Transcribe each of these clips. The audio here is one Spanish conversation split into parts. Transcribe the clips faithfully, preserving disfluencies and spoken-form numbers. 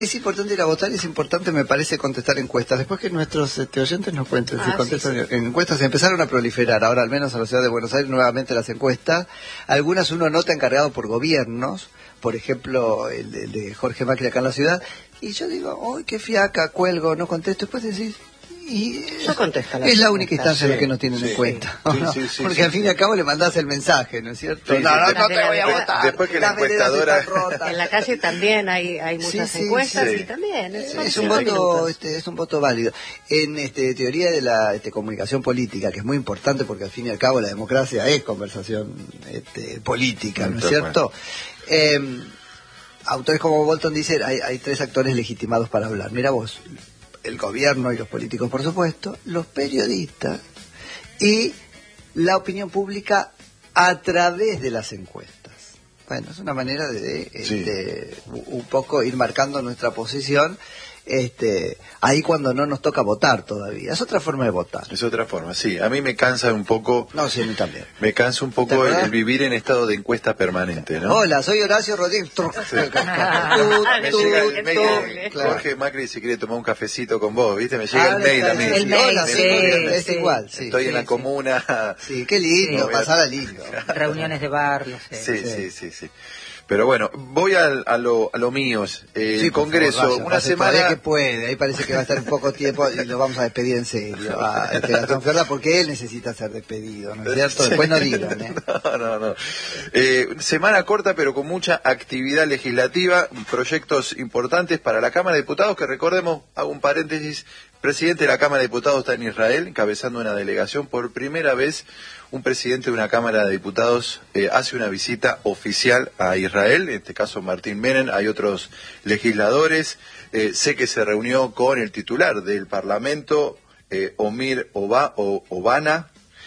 Es importante ir a votar y es importante, me parece, contestar encuestas. Después que nuestros este, oyentes nos cuenten ah, si contestan sí, sí. en encuestas, empezaron a proliferar, ahora al menos en la ciudad de Buenos Aires, nuevamente las encuestas. Algunas uno nota encargado por gobiernos, por ejemplo, el, el de Jorge Macri acá en la ciudad, y yo digo, ¡ay, qué fiaca! Cuelgo, no contesto. Después decís, y yo contesto la es la única instancia sí, en la que nos tienen sí, en cuenta, sí, ¿no? sí, sí, porque sí, al fin y sí. al cabo le mandás el mensaje, ¿no es cierto? Sí, sí, no, no, sí. no te voy a votar. Después que la Las veredas encuestadora- están rotas. En la calle también hay, hay muchas Sí, sí, encuestas sí. y también es, Es son un cinco voto, minutos. este, es un voto válido. En este, teoría de la este, comunicación política, que es muy importante porque al fin y al cabo la democracia es conversación este, política, ¿no es Entonces, cierto? Eh, autores como Bolton dicen, hay, hay tres actores legitimados para hablar. Mira vos, el gobierno y los políticos, por supuesto, los periodistas y la opinión pública a través de las encuestas. Bueno, es una manera de, Sí. este, un poco ir marcando nuestra posición, este, ahí cuando no nos toca votar todavía. Es otra forma de votar. Es otra forma, sí. A mí me cansa un poco, No, sí, a mí también. me cansa un ¿Te poco el, acordás? el vivir en estado de encuesta permanente, ¿no? Hola, soy Horacio Rodríguez. Tru- Sí. Tú, Me tú, llega el tú, mail, claro. Jorge Macri si quiere tomar un cafecito con vos, ¿viste? Me llega Ah, el mail a mí. El mail, Hola, sí, sí, es sí. igual. Sí, Estoy sí, en la sí. comuna. Sí, qué lindo, Sí. pasada lindo. Reuniones de barrios. Sí. Sí, Sí. sí, sí, sí. Pero bueno, voy al- a, lo, a lo mío. Eh, Sí, el por Congreso, favor, vaya, una pase todavía semana... que puede, ahí parece que va a estar un poco tiempo y lo vamos a despedir en serio a este Gastón Fiorda porque él necesita ser despedido, ¿no es cierto? Después no digan, ¿eh? No, no, no. Eh, semana corta pero con mucha actividad legislativa, proyectos importantes para la Cámara de Diputados que recordemos, hago un paréntesis, el presidente de la Cámara de Diputados está en Israel, encabezando una delegación. Por primera vez un presidente de una Cámara de Diputados eh, hace una visita oficial a Israel, en este caso Martín Menem, hay otros legisladores, eh, sé que se reunió con el titular del Parlamento, eh, Omir Oba, o, Obana,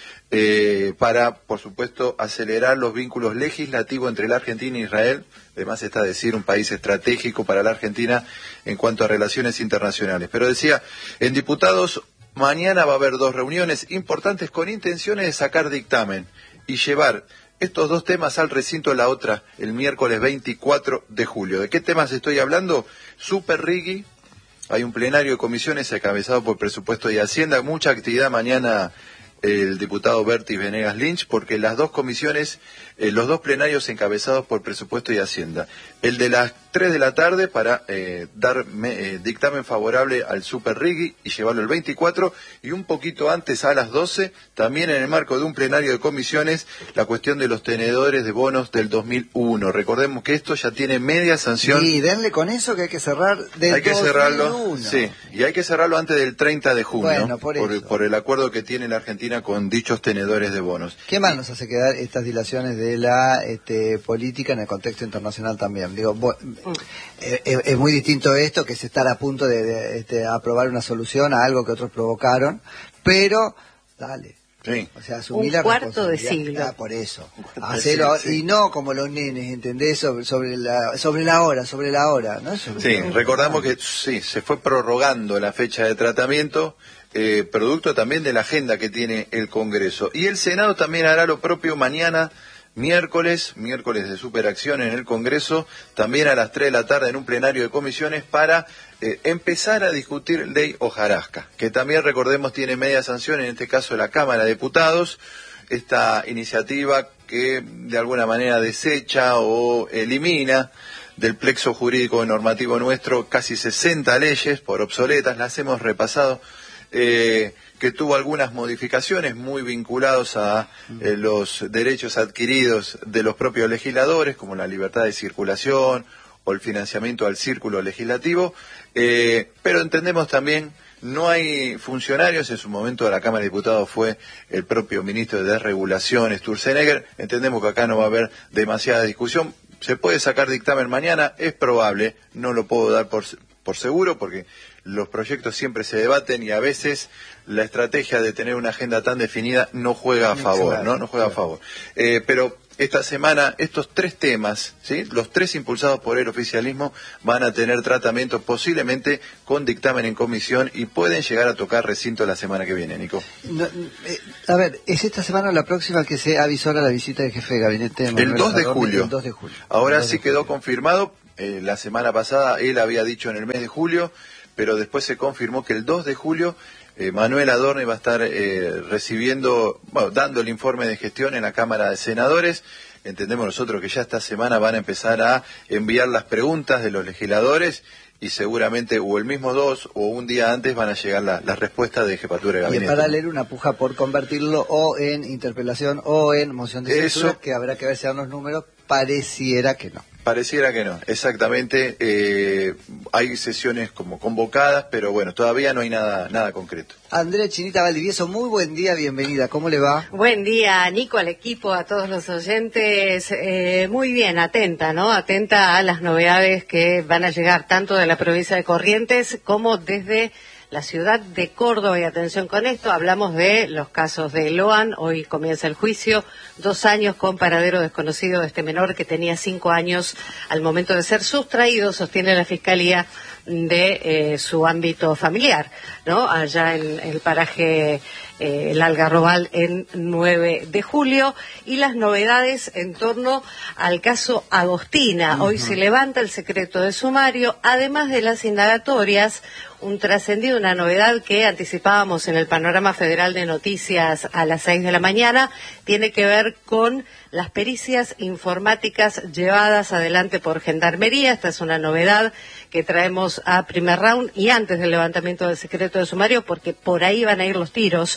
eh, para, por supuesto, acelerar los vínculos legislativos entre la Argentina e Israel. Además está decir un país estratégico para la Argentina en cuanto a relaciones internacionales. Pero decía, en diputados mañana va a haber dos reuniones importantes con intenciones de sacar dictamen y llevar estos dos temas al recinto de la otra el miércoles veinticuatro de julio. ¿De qué temas estoy hablando? Super Riggi. Hay un plenario de comisiones encabezado por Presupuesto y Hacienda. Mucha actividad mañana el diputado Bertis Venegas Lynch, porque las dos comisiones, eh, los dos plenarios encabezados por Presupuesto y Hacienda. El de las tres de la tarde para eh, dar me, eh, dictamen favorable al Super Riggi y llevarlo el veinticuatro, y un poquito antes a las doce, también en el marco de un plenario de comisiones, la cuestión de los tenedores de bonos del dos mil uno. Recordemos que esto ya tiene media sanción. Sí, denle con eso que hay que cerrar del Hay que cerrarlo, dos mil uno. sí, y hay que cerrarlo antes del treinta de junio, Bueno, por por, eso. por el acuerdo que tiene la Argentina con dichos tenedores de bonos. ¿Qué más nos hace quedar estas dilaciones de la este, política en el contexto internacional también? Digo, bo- eh, eh, es muy distinto esto, que es estar a punto de, de, este, aprobar una solución a algo que otros provocaron, pero, dale. Sí. O sea, asumir Un la cuarto de responsabilidad. siglo. Ah, por eso. cuarto de Hacerlo, siglo, sí. y no como los nenes, ¿entendés? Sobre, sobre, la, sobre la hora, sobre la hora. ¿No? Sobre Sí, la hora. recordamos que sí, se fue prorrogando la fecha de tratamiento, eh, producto también de la agenda que tiene el Congreso. Y el Senado también hará lo propio mañana, miércoles, miércoles de superacción en el Congreso, también a las tres de la tarde en un plenario de comisiones para eh, empezar a discutir ley hojarasca, que también recordemos tiene media sanción, en este caso de la Cámara de Diputados, esta iniciativa que de alguna manera desecha o elimina del plexo jurídico normativo nuestro casi sesenta leyes por obsoletas, las hemos repasado, eh, que tuvo algunas modificaciones muy vinculados a eh, los derechos adquiridos de los propios legisladores, como la libertad de circulación o el financiamiento al círculo legislativo, eh, pero entendemos también, no hay funcionarios, en su momento de la Cámara de Diputados fue el propio ministro de Desregulación, Sturzenegger, entendemos que acá no va a haber demasiada discusión. ¿Se puede sacar dictamen mañana? Es probable, no lo puedo dar por, por seguro porque los proyectos siempre se debaten y a veces la estrategia de tener una agenda tan definida no juega a favor, Claro, ¿no? No juega claro. a favor. Eh, pero esta semana estos tres temas, ¿sí? Los tres impulsados por el oficialismo van a tener tratamiento posiblemente con dictamen en comisión y pueden llegar a tocar recinto la semana que viene, Nico. No, eh, a ver, ¿es esta semana o la próxima que se avisora la visita del jefe de gabinete? El Manuel dos de Adorni? julio. El dos de julio. Ahora El dos de sí quedó julio. confirmado, eh, la semana pasada él había dicho en el mes de julio, pero después se confirmó que el dos de julio eh, Manuel Adorni va a estar eh, recibiendo, bueno, dando el informe de gestión en la Cámara de Senadores. Entendemos nosotros que ya esta semana van a empezar a enviar las preguntas de los legisladores y seguramente o el mismo dos o un día antes van a llegar la- las respuestas de jefatura de Y en gabinete. paralelo una puja por convertirlo o en interpelación o en moción de censura, Eso. que habrá que ver si dan los números, pareciera que no. Pareciera que no, exactamente. Eh, hay sesiones como convocadas, pero bueno, todavía no hay nada nada concreto. Andrea Chinita Valdivieso, muy buen día, bienvenida, ¿cómo le va? Buen día, Nico, al equipo, a todos los oyentes. Eh, muy bien, atenta, ¿no? Atenta a las novedades que van a llegar tanto de la provincia de Corrientes como desde la ciudad de Córdoba. Y atención con esto, hablamos de los casos de Loan. Hoy comienza el juicio. Dos años con paradero desconocido de este menor que tenía cinco años al momento de ser sustraído, sostiene la Fiscalía, de eh, su ámbito familiar, ¿no? Allá en el paraje eh, El Algarrobal en nueve de julio. Y las novedades en torno al caso Agostina. Uh-huh. Hoy se levanta el secreto de sumario, además de las indagatorias. Un trascendido, una novedad que anticipábamos en el panorama federal de noticias a las seis de la mañana, tiene que ver con las pericias informáticas llevadas adelante por Gendarmería. Esta es una novedad que traemos a primer round y antes del levantamiento del secreto de sumario, porque por ahí van a ir los tiros.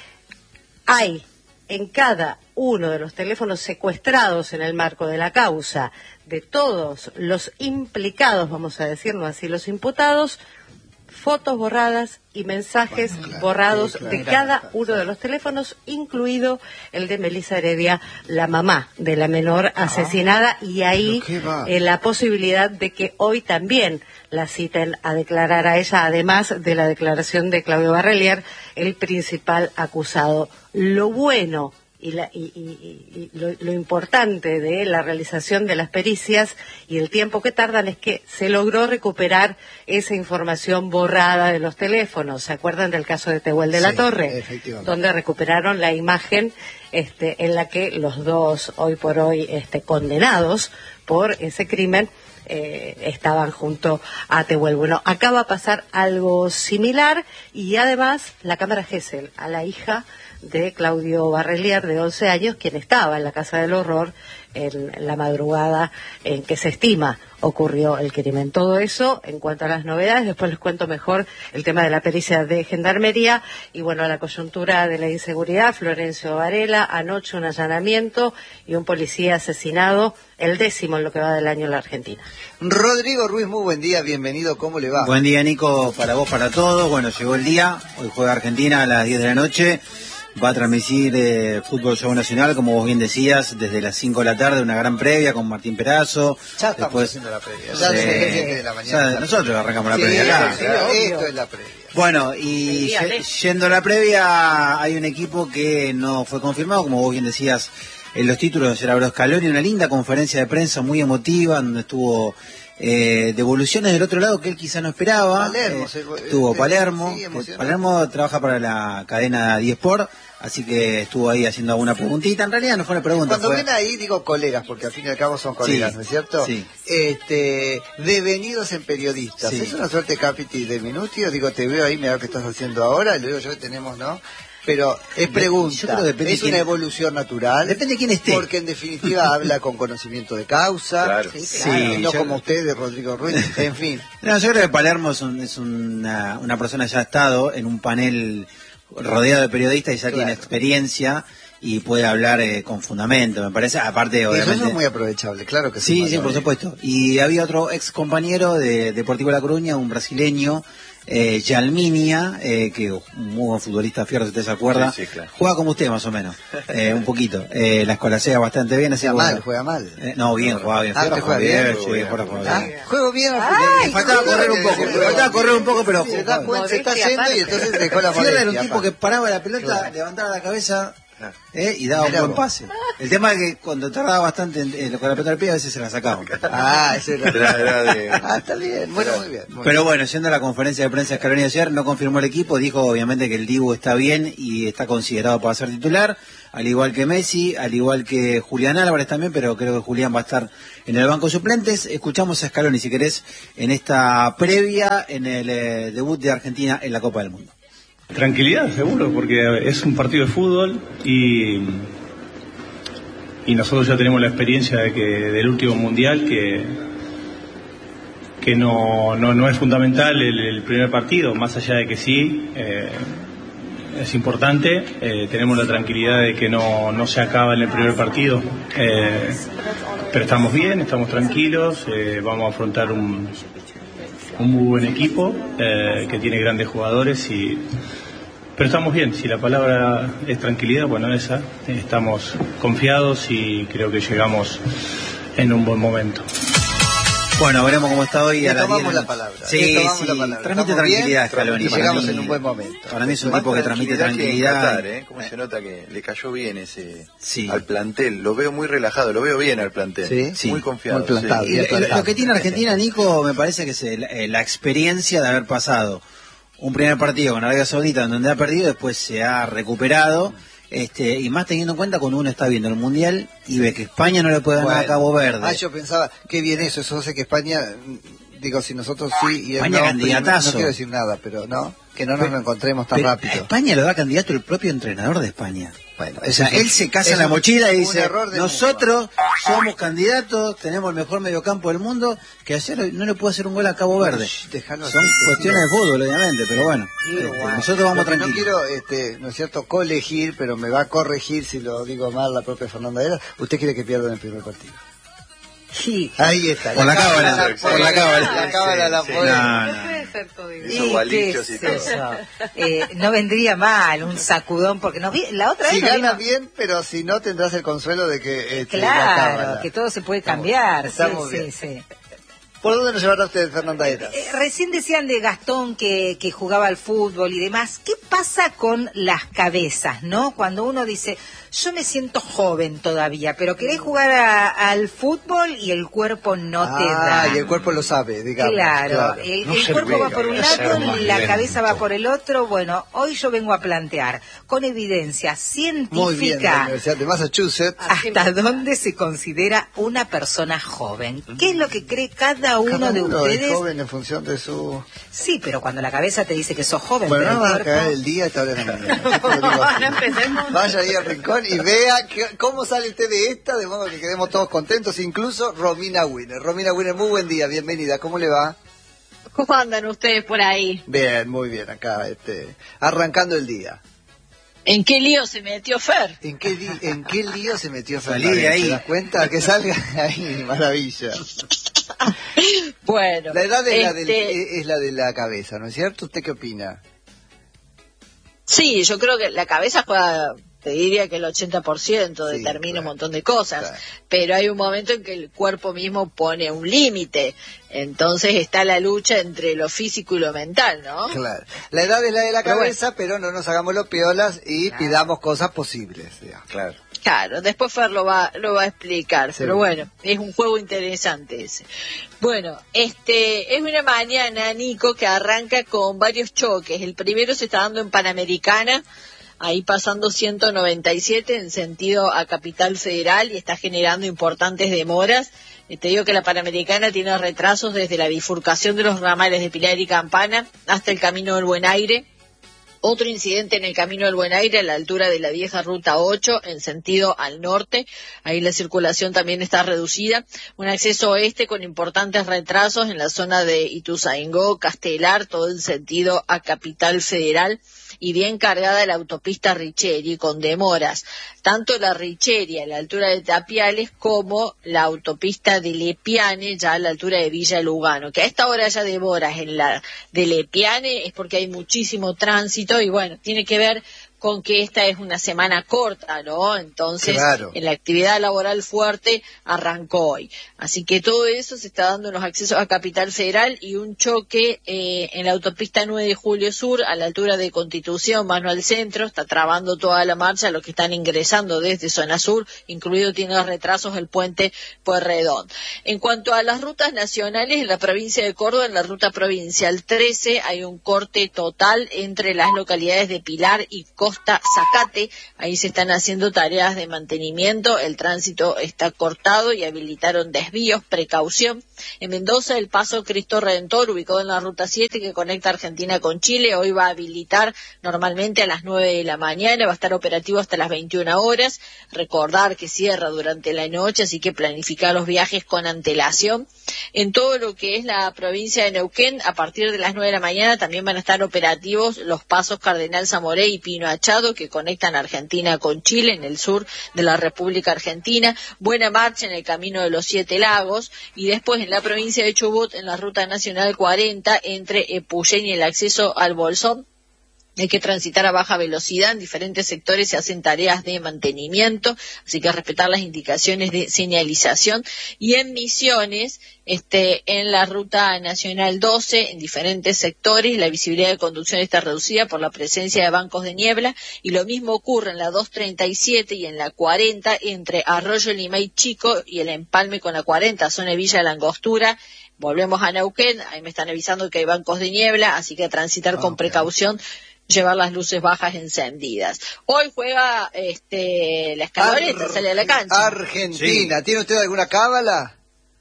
Hay en cada uno de los teléfonos secuestrados en el marco de la causa de todos los implicados, vamos a decirlo así, los imputados, fotos borradas y mensajes bueno, claro, borrados sí, claro, de cada claro, uno claro. de los teléfonos, incluido el de Melissa Heredia, la mamá de la menor ah, asesinada, y ahí eh, la posibilidad de que hoy también la citen a declarar a ella, además de la declaración de Claudio Barrelier, el principal acusado. Lo bueno y, la, y, y, y lo, lo importante de la realización de las pericias y el tiempo que tardan es que se logró recuperar esa información borrada de los teléfonos. ¿Se acuerdan del caso de Tehuel de la sí, Torre? Donde recuperaron la imagen este, en la que los dos, hoy por hoy, este, condenados por ese crimen, Eh, estaban junto a Tehuel. Bueno, acá va a pasar algo similar, y además la cámara Gesell, a la hija de Claudio Barrelier, de once años, quien estaba en la Casa del Horror en la madrugada en que se estima ocurrió el crimen. Todo eso en cuanto a las novedades. Después les cuento mejor el tema de la pericia de Gendarmería y, bueno, la coyuntura de la inseguridad. Florencio Varela, anoche un allanamiento y un policía asesinado, el décimo en lo que va del año en la Argentina. Rodrigo Ruiz, muy buen día, bienvenido, ¿cómo le va? Buen día, Nico, para vos, para todos. Bueno, llegó el día, hoy juega Argentina a las diez de la noche. Va a transmitir eh, Fútbol Show Nacional, como vos bien decías, desde las cinco de la tarde, una gran previa con Martín Perazo. Ya estamos Después, haciendo la previa. Ya eh, de la mañana. Ya, nosotros arrancamos la sí, previa acá. Sí, claro, esto es la previa. Bueno, y yendo a la previa, hay un equipo que no fue confirmado, como vos bien decías, en los títulos de Gerardo Scaloni, una linda conferencia de prensa muy emotiva, donde estuvo eh, devoluciones del otro lado que él quizá no esperaba. Palermo. Eh, se, estuvo Palermo. Sí, Palermo trabaja para la cadena diez Sport. Así que estuvo ahí haciendo alguna preguntita. En realidad no fue una pregunta. Cuando fue... ven ahí, digo colegas, porque al fin y al cabo son colegas, sí, ¿no es cierto? Sí. Este, devenidos en periodistas. Sí. ¿Es una suerte Capiti de Minutio? Digo, te veo ahí, mira lo que estás haciendo ahora, y lo digo yo que tenemos, ¿no? Pero es pregunta, es quién... una evolución natural. Depende de quién esté. Porque en definitiva habla con conocimiento de causa. Claro. Sí, claro. Sí, no yo... como usted, de Rodrigo Ruiz, en fin. No, yo creo que Palermo es, un, es una, una persona que ya ha estado en un panel rodeado de periodistas y ya claro. tiene experiencia y puede hablar eh, con fundamento, me parece, aparte obviamente... Eso es muy aprovechable, claro que sí. Sí, sí, por supuesto. Y había otro ex compañero de Deportivo La Coruña, un brasileño, eh, Yalminia, eh, que un muy buen futbolista fierro, si usted se acuerda, sí, sí, claro. juega como usted más o menos, eh, un poquito, eh, la escolasea bastante bien, así juega bueno, mal, juega mal. Eh, no, bien, jugaba bien, ah, Fierro, juega bien, bien, juega sí, bien, juega juega bien. bien. Ah, juego bien, le faltaba correr un poco, le faltaba correr un poco, pero se da cuenta, se está yendo y entonces dejó la Fierro era un modestia, tipo que paraba la pelota, levantaba la cabeza, ¿eh? Y daba Mirá un buen vos. pase. El tema es que cuando tardaba bastante en, en, con la pelota al pie, a veces se la sacaban. Ah, ese era. Era- era de- Ah, está bien, bueno, muy bien. muy Pero bueno, yendo a la conferencia de prensa de Scaloni ayer, no confirmó el equipo, dijo obviamente que el Dibu está bien y está considerado para ser titular, al igual que Messi, al igual que Julián Álvarez también, pero creo que Julián va a estar en el banco de suplentes. Escuchamos a Scaloni, si querés, en esta previa, en el eh, debut de Argentina en la Copa del Mundo. Tranquilidad, seguro, porque es un partido de fútbol y, y nosotros ya tenemos la experiencia de que del último mundial que, que no, no, no es fundamental el, el primer partido, más allá de que sí, eh, es importante, eh, tenemos la tranquilidad de que no, no se acaba en el primer partido, eh, pero estamos bien, estamos tranquilos, eh, vamos a afrontar un... un muy buen equipo eh, que tiene grandes jugadores y pero estamos bien. Si la palabra es tranquilidad, bueno, esa, estamos confiados y creo que llegamos en un buen momento. Bueno, veremos cómo está hoy. Le a las tomamos diez. la palabra. Sí, Le tomamos sí, la palabra. transmite Estamos bien, tranquilidad, Scaloni. y para llegamos mí- en un buen momento. Para mí es un Más tipo que transmite que en tranquilidad. Qatar, ¿eh? Como se nota que le cayó bien ese Sí. al plantel. Lo veo muy relajado, lo veo bien al plantel. Sí, sí. Muy confiado. Muy plantado. sí. Y Bien lo, plantado. lo que tiene Argentina, Nico, me parece que es el- eh, la experiencia de haber pasado un primer partido con Arabia Saudita en donde ha perdido, después se ha recuperado, este, y más teniendo en cuenta cuando uno está viendo el Mundial y ve que España no le puede ganar Bueno, a Cabo Verde. Ah, yo pensaba, qué bien eso, eso hace que España, mm, digo, si nosotros sí y él España no, candidatazo. no quiero decir nada, pero no, que no nos Pero- lo encontremos tan Pero rápido. a España lo da candidato el propio entrenador de España. Bueno, O sea, eso es- él se casa eso en la es mochila y un dice, error de nosotros somos candidatos, tenemos el mejor mediocampo del mundo, que ayer no le puedo hacer un gol a Cabo Verde. Shh, dejalo Son así, cuestiones de fútbol, obviamente, pero bueno, este, Igual. nosotros vamos Lo que tranquilos. No quiero, este, no es cierto, colegir, pero me va a corregir si lo digo mal la propia Fernanda Era. Usted quiere que pierdan el primer partido. Sí. Ahí está. Por la cábala, cábala, por la cábala. La cábala la Sí, sí. puede. No, No no. puede ser todo igual. Esos ¿Y balichos qué y es todo. eso? Eh, no vendría mal un sacudón, porque nos vi, la otra Si vez nos ganas vino- bien, pero si no tendrás el consuelo de que este, la claro, cábala. que todo se puede Estamos- cambiar. estamos sí, bien. sí, sí. ¿Por dónde nos llevará usted, Fernanda Era? Eh, recién decían de Gastón que, que jugaba al fútbol y demás. ¿Qué pasa con las cabezas, no? Cuando uno dice, yo me siento joven todavía, pero querés jugar a- al fútbol y el cuerpo no te da. Ah, y el cuerpo lo sabe, digamos. Claro, el, No el se cuerpo ve, va por un hay que ser lado más y la lento. cabeza va por el otro. Bueno, hoy yo vengo a plantear con evidencia Muy bien, la científica Universidad de Massachusetts. hasta dónde se considera una persona joven. ¿Qué es lo que cree cada uno Cada de uno ustedes? es joven en función de su... Sí, pero cuando la cabeza te dice que sos joven, Bueno, pero no el vas a cuerpo- caer el día a esta hora de la mañana. Yo te lo digo así. No empecemos. Vaya ahí al rincón y vea que- cómo sale usted de esta, de modo que quedemos todos contentos, incluso Romina Winner. Romina Winner, muy buen día, bienvenida. ¿Cómo le va? ¿Cómo andan ustedes por ahí? Bien, muy bien, acá, este, arrancando el día. ¿En qué lío se metió Fer? ¿En qué, li- en qué lío se metió Salí Fernanda? de ahí. ¿Se das cuenta? Que salga ahí, maravilla. Bueno, La edad es, la del- este, es la de la cabeza, ¿no es cierto? ¿Usted qué opina? sí, yo creo que la cabeza juega, te diría que el ochenta por ciento Sí, determina claro. un montón de cosas, Claro. pero hay un momento en que el cuerpo mismo pone un límite, entonces está la lucha entre lo físico y lo mental, ¿no? Claro. La edad es la de la Pero cabeza, pero no nos hagamos los piolas y pidamos cosas posibles. digamos. Claro. Claro, después Fer lo va, lo va a explicar, pero Seguro. bueno, es un juego interesante ese. Bueno, este es una mañana, Nico, que arranca con varios choques. El primero se está dando en Panamericana, ahí pasando ciento noventa y siete en sentido a Capital Federal y está generando importantes demoras. Eh, Te digo que la Panamericana tiene retrasos desde la bifurcación de los ramales de Pilar y Campana hasta el Camino del Buen Aire. Otro incidente en el Camino del Buen Aire a la altura de la vieja Ruta ocho en sentido al norte. Ahí la circulación también está reducida. Un acceso oeste con importantes retrasos en la zona de Ituzaingó, Castelar, todo en sentido a Capital Federal. Y bien cargada la autopista Richeri con demoras. Tanto la Richeri a la altura de Tapiales como la autopista de Lepiane ya a la altura de Villa Lugano. Que a esta hora ya demoras en la de Lepiane es porque hay muchísimo tránsito y bueno, tiene que ver con que esta es una semana corta, ¿no? Entonces, claro, en la actividad laboral fuerte arrancó hoy. Así que todo eso se está dando en los accesos a Capital Federal y un choque eh, en la autopista nueve de Julio Sur, a la altura de Constitución, mano al centro, está trabando toda la marcha los que están ingresando desde zona sur, incluido tiene retrasos el puente Pueyrredón. En cuanto a las rutas nacionales, en la provincia de Córdoba, en la ruta provincial trece, hay un corte total entre las localidades de Pilar y Costa Zacate. Ahí se están haciendo tareas de mantenimiento, el tránsito está cortado y habilitaron desvíos, precaución. En Mendoza, el paso Cristo Redentor, ubicado en la ruta siete que conecta Argentina con Chile, hoy va a habilitar normalmente a las nueve de la mañana, va a estar operativo hasta las veintiuna horas. Recordar que cierra durante la noche, así que planificar los viajes con antelación. En todo lo que es la provincia de Neuquén, a partir de las nueve de la mañana también van a estar operativos los pasos Cardenal Zamoré y Pino Achado, que conectan Argentina con Chile, en el sur de la República Argentina. Buena marcha en el Camino de los Siete Lagos. Y después en la provincia de Chubut, en la Ruta Nacional cuarenta, entre Epuyén y el acceso al Bolsón, hay que transitar a baja velocidad. En diferentes sectores se hacen tareas de mantenimiento, así que respetar las indicaciones de señalización. Y en Misiones, este, en la Ruta Nacional doce, en diferentes sectores, la visibilidad de conducción está reducida por la presencia de bancos de niebla, y lo mismo ocurre en la doscientos treinta y siete y en la cuarenta, entre Arroyo Limay Chico y el empalme con la cuarenta, zona de Villa La Angostura. Volvemos a Neuquén, ahí me están avisando que hay bancos de niebla, así que a transitar okay. con precaución, llevar las luces bajas encendidas. Hoy juega este la Escaloneta, Ar sale a la cancha. Argentina, sí. ¿Tiene usted alguna cábala?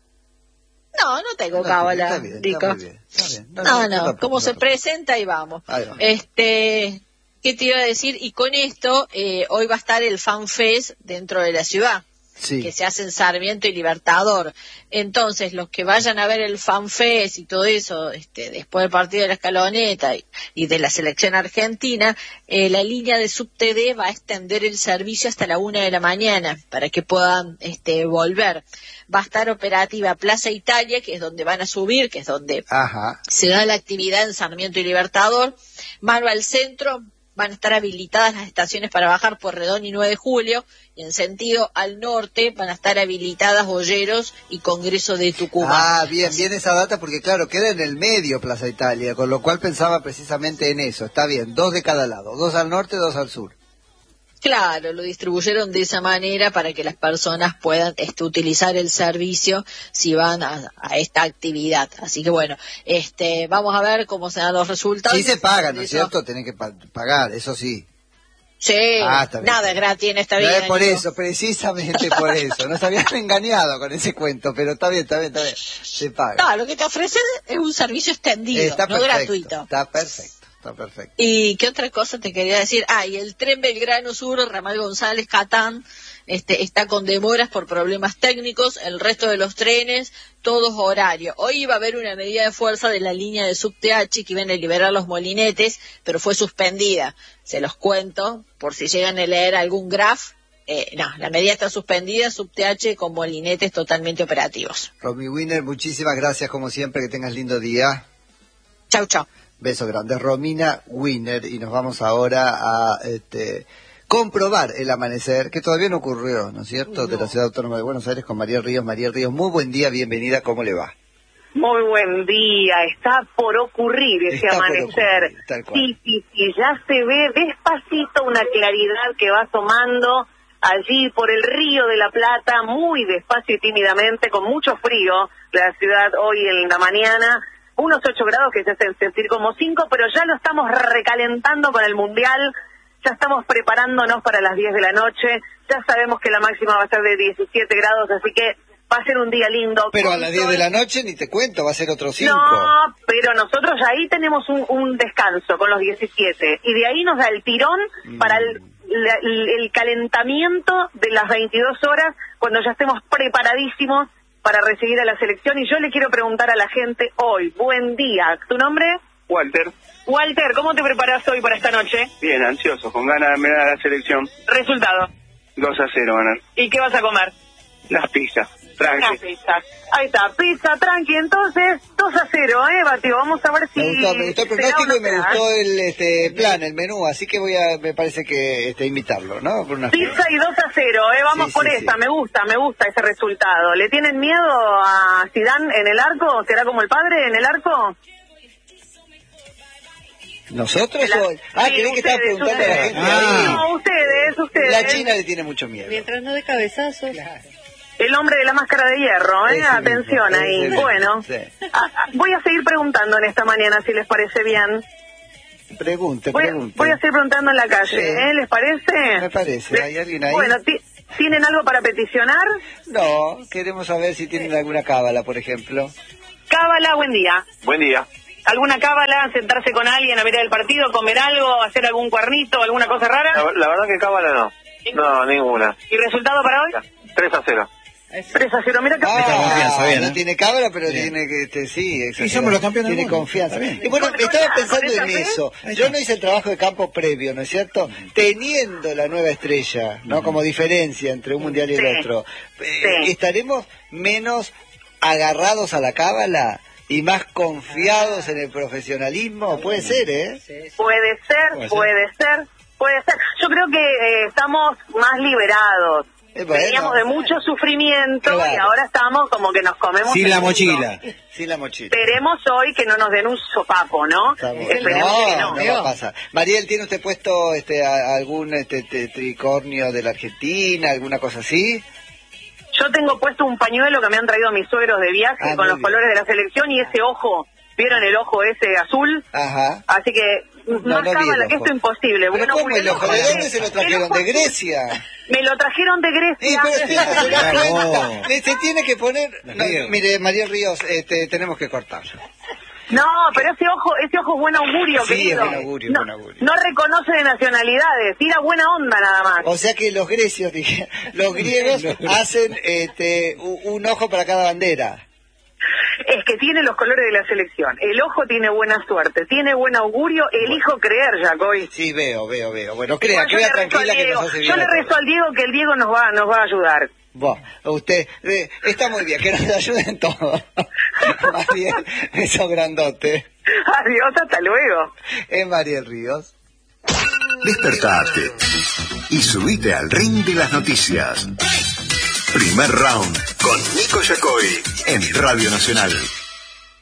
No, no tengo no, cábala, está bien, Rico. Está muy bien, está bien. No, no, no, no como se presenta y vamos. Ahí va. Este, ¿qué te iba a decir? Y con esto, eh, hoy va a estar el Fan Fest dentro de la ciudad. Sí. Que se hace en Sarmiento y Libertador. Entonces, los que vayan a ver el FanFest y todo eso, este, después del partido de la Escaloneta y, y de la selección argentina, eh, la línea de Subte D va a extender el servicio hasta la una de la mañana para que puedan este, volver. Va a estar operativa Plaza Italia, que es donde van a subir, que es donde Ajá. se da la actividad en Sarmiento y Libertador. Mano al centro, van a estar habilitadas las estaciones para bajar por Redón y nueve de julio, y en sentido al norte van a estar habilitadas Olleros y Congreso de Tucumán. Ah, bien, bien esa data, porque claro, queda en el medio Plaza Italia, con lo cual pensaba precisamente en eso. Está bien, dos de cada lado, dos al norte, dos al sur. Claro, lo distribuyeron de esa manera para que las personas puedan este, utilizar el servicio si van a, a esta actividad. Así que bueno, este, vamos a ver cómo se dan los resultados. Sí se pagan, ¿no es cierto? Tienen que pa pagar, eso sí. Sí, ah, nada es gratis en esta vida. No es por eso, precisamente por eso. Nos habían engañado con ese cuento, pero está bien, está bien, está bien. Se paga. No, lo que te ofrecen es un servicio extendido, está no perfecto, gratuito. Está perfecto. Está perfecto. ¿Y qué otra cosa te quería decir? Ah, y el tren Belgrano Sur, Ramal González, Catán, este, está con demoras por problemas técnicos. El resto de los trenes, todos horarios. Hoy iba a haber una medida de fuerza de la línea de Subte H que iban a liberar los molinetes, pero fue suspendida. Se los cuento, por si llegan a leer algún graph. Eh, no, la medida está suspendida, Subte H con molinetes totalmente operativos. Romy Wiener, muchísimas gracias como siempre, que tengas lindo día. Chau, chau. Beso grande, Romina Wiener, y nos vamos ahora a este, comprobar el amanecer, que todavía no ocurrió, ¿no es cierto?, no. de la Ciudad Autónoma de Buenos Aires con María Ríos. María Ríos, muy buen día, bienvenida, ¿cómo le va? Muy buen día, está por ocurrir ese está amanecer. Ocurrir, sí, sí, sí, ya se ve despacito una claridad que va asomando allí por el Río de la Plata, muy despacio y tímidamente, con mucho frío, la ciudad hoy en la mañana. Unos ocho grados que se hacen sentir como cinco, pero ya lo estamos recalentando con el Mundial, ya estamos preparándonos para las diez de la noche, ya sabemos que la máxima va a ser de diecisiete grados, así que va a ser un día lindo. Pero a las diez de la noche ni te cuento, va a ser otro cinco. No, pero nosotros ya ahí tenemos un, un descanso con los diecisiete, y de ahí nos da el tirón mm. para el, el, el calentamiento de las veintidós horas, cuando ya estemos preparadísimos para recibir a la selección. Y yo le quiero preguntar a la gente hoy, buen día, ¿tu nombre? Walter. Walter, ¿cómo te preparas hoy para esta noche? Bien, ansioso, con ganas de mirar a la selección. ¿Resultado? dos a cero, ganar. ¿Y qué vas a comer? Las pizzas. Tranqui. Las pizzas. Ahí está, pizza, tranqui. Entonces, dos a cero, ¿eh, Bati? Vamos a ver si... Me gustó, me gustó el pronóstico y me gustó el este plan, el menú, así que voy a, me parece que este, invitarlo, ¿no? Por una pizza y dos a cero, ¿eh? Vamos sí, por sí, esta, sí. me gusta, me gusta ese resultado. ¿Le tienen miedo a Zidane en el arco? ¿Será como el padre en el arco? ¿Nosotros? La, o... Ah, sí, ¿creen que estaba preguntando ustedes. a la gente? Ah. No, ustedes, ustedes. La China le tiene mucho miedo. Mientras no de cabezazos. Claro. El hombre de la máscara de hierro, ¿eh? Ese Atención mismo, ahí. Bueno, sí. a, a, voy a seguir preguntando en esta mañana, si les parece bien. Pregunte, voy, pregunte. Voy a seguir preguntando en la calle, sí. ¿eh? ¿Les parece? Me parece. ¿Hay alguien ahí? Bueno, ¿tienen algo para peticionar? No, queremos saber si tienen alguna cábala, por ejemplo. Cábala, buen día. Buen día. ¿Alguna cábala, sentarse con alguien a mirar el partido, comer algo, hacer algún cuernito, alguna cosa rara? La, la verdad que cábala no. No, ninguna. ¿Y resultado para hoy? tres a cero. tres a cero, mira que ah, confianza, bien, ¿eh? No tiene cábala, pero bien. Tiene que, este, sí, y somos los campeones. Tiene confianza. Y bueno, estaba pensando en eso. Yo no hice el trabajo de campo previo, ¿no es cierto? Teniendo la nueva estrella, ¿no? Como diferencia entre un mundial y el sí. otro. Eh, sí. ¿Estaremos menos agarrados a la cábala y más confiados en el profesionalismo? Puede ser, ¿eh? Puede ser, puede ser, puede ser. Yo creo que eh, estamos más liberados. Bueno, veníamos de mucho sufrimiento claro. y ahora estamos como que nos comemos sin la mochila sin la mochila esperemos hoy que no nos den un sopapo, ¿no? Esperemos no, que no. no va a pasar. Mariel, ¿tiene usted puesto este a, algún este, este, tricornio de la Argentina, alguna cosa así? Yo tengo puesto un pañuelo que me han traído mis suegros de viaje ah, con los bien. colores de la selección y ese ojo, ¿vieron el ojo ese azul? Ajá. Así que no, más no cábala que esto es imposible. Bueno, ¿cómo el ojo? ¿De dónde se lo trajeron? ¿De Grecia? Me lo trajeron de Grecia. Sí, pero sí, se da cuenta. Se tiene que poner... No, mire, María Ríos, este, tenemos que cortarlo. No, pero ese ojo, ese ojo es buen augurio, sí, querido. es buen augurio, no, buen augurio. No reconoce de nacionalidades, tira buena onda nada más. O sea que los grecios, dije, los griegos hacen este, un ojo para cada bandera. Es que tiene los colores de la selección. El ojo tiene buena suerte, tiene buen augurio. Elijo bueno. creer, Jacoy. Sí, veo, veo, veo. Bueno, crea, bueno, crea tranquila que nos hace bien. Yo le rezo al Diego que el Diego nos va, nos va a ayudar. Bueno, usted, eh, está muy bien, que nos ayuden todos. Más bien, eso grandote. Adiós, hasta luego. Es Mariel Ríos. Despertate y subite al ring de las noticias. Primer round con Nico Yacoy en Radio Nacional.